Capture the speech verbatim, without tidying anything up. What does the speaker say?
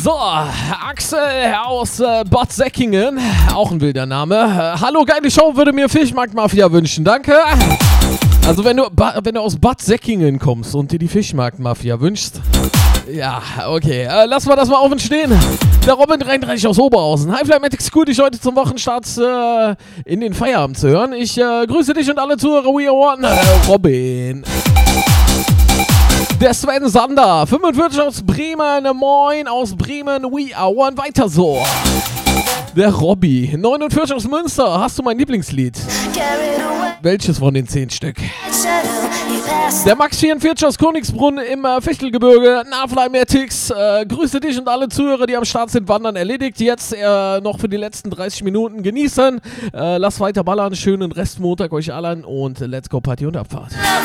So, Axel aus äh, Bad Säckingen, auch ein wilder Name. Äh, hallo, geile Show, würde mir Fischmarkt-Mafia wünschen, danke. Also wenn du, ba- wenn du aus Bad Säckingen kommst und dir die Fischmarkt-Mafia wünschst, ja, okay, äh, lassen wir das mal auf und stehen. Der Robin Reinreich aus Oberhausen. Hi, Flymatic, cool, dich heute zum Wochenstart äh, in den Feierabend zu hören. Ich äh, grüße dich und alle Zuhörer, we are one. Äh, Robin. Der Sven Sander, fünfundvierzig aus Bremen, moin aus Bremen, we are one, weiter so. Der Robby, neunundvierzig aus Münster, hast du mein Lieblingslied? Welches von den zehn Stück? Der Max vierundvierzig aus Königsbrunn im äh, Fichtelgebirge, na Flymatics, äh, grüße dich und alle Zuhörer, die am Start sind, wandern erledigt. Jetzt äh, noch für die letzten dreißig Minuten genießen. Äh, lasst weiter ballern, schönen Restmontag euch allen und let's go Party und Abfahrt.